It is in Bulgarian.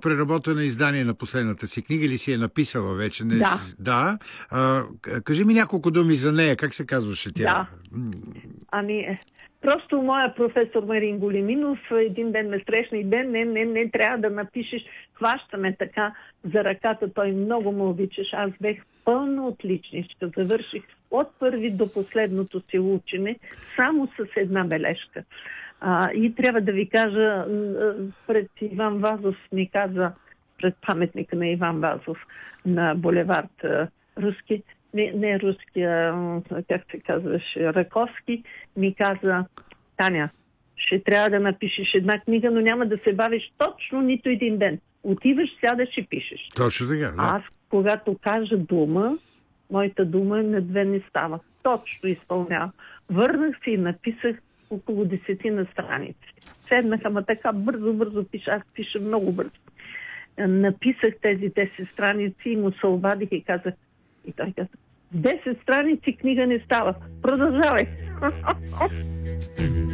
преработено издание на последната си книга или си е написала вече? Да. Да. Кажи ми няколко думи за нея. Как се казваше тя? Да. Просто моя професор Марин Големинов един ден ме срещна и не, трябва да напишеш. Хващаме така за ръката. Той много му обичаш. Аз бех пълно отличничка. Завърших от първи до последното си учене само с една бележка. И трябва да ви кажа, пред Иван Вазов ми каза, пред паметника на Иван Вазов на булевард Руски, не руски, как се казваше, Раковски, ми каза: Таня, ще трябва да напишеш една книга, но няма да се бавиш точно нито един ден. Отиваш, сядаш и пишеш. Точно така, да. Аз, когато кажа дума, моята дума на две не става. Точно изпълнявам. Върнах се и написах около 10 на страници. Седнах, ама така бързо пиша. Аз пиша много бързо. Написах тези 10 страници и му се обадих и казах, и той каза: 10 страници книга не става. Продължавай.